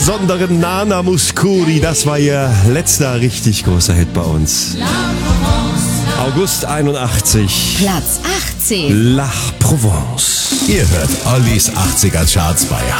Besonderen Nana Mouskouri, das war ihr letzter richtig großer Hit bei uns. August 81. Platz 18. La Provence. Ihr hört Ollis 80er Charts bei